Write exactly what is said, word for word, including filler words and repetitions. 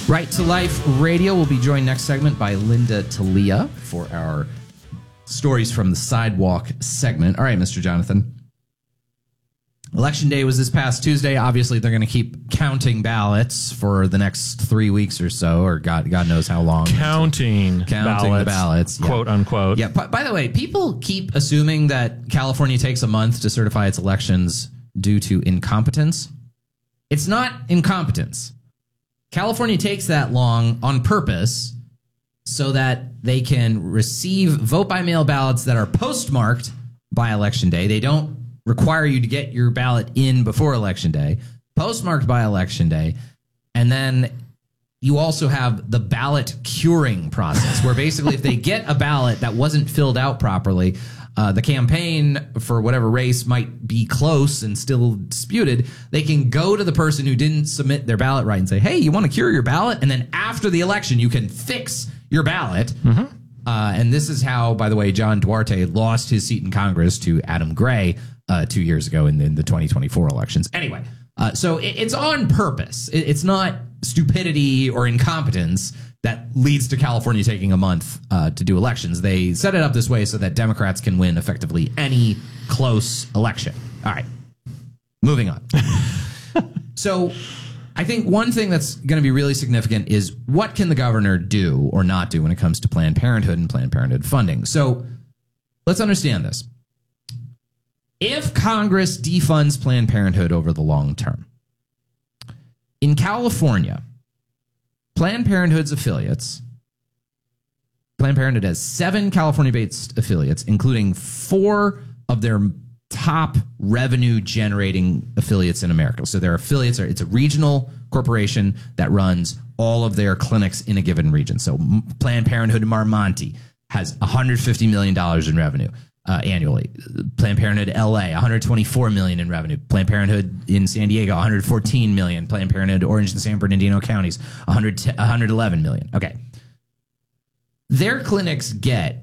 Right to Life Radio will be joined next segment by Linda Talia for our Stories from the Sidewalk segment. All right, Mister Jonathan. Election day was this past Tuesday. Obviously, they're going to keep counting ballots for the next three weeks or so, or God, God knows how long. Counting, counting ballots, the ballots, yeah. quote unquote. Yeah. By, by the way, people keep assuming that California takes a month to certify its elections due to incompetence. It's not incompetence. California takes that long on purpose so that they can receive vote-by-mail ballots that are postmarked by Election Day. They don't require you to get your ballot in before Election Day, postmarked by Election Day, and then you also have the ballot curing process, where basically if they get a ballot that wasn't filled out properly, uh, the campaign for whatever race might be close and still disputed, they can go to the person who didn't submit their ballot right and say, hey, you want to cure your ballot? And then after the election, you can fix your ballot. Mm-hmm. Uh, and this is how, by the way, John Duarte lost his seat in Congress to Adam Gray uh, two years ago in the, in the twenty twenty-four elections. Anyway, uh, so it, it's on purpose. It, it's not stupidity or incompetence that leads to California taking a month uh, to do elections. They set it up this way so that Democrats can win effectively any close election. All right, moving on. So I think one thing that's going to be really significant is what can the governor do or not do when it comes to Planned Parenthood and Planned Parenthood funding. So let's understand this. If Congress defunds Planned Parenthood over the long term, in California, Planned Parenthood's affiliates, Planned Parenthood has seven California-based affiliates, including four of their top revenue-generating affiliates in America. So their affiliates are, it's a regional corporation that runs all of their clinics in a given region. So Planned Parenthood in Marmonte has one hundred fifty million dollars in revenue uh, annually. Planned Parenthood L A, one hundred twenty-four million dollars in revenue. Planned Parenthood in San Diego, one hundred fourteen million dollars. Planned Parenthood Orange and San Bernardino counties, one hundred, one hundred eleven million dollars. Okay. Their clinics get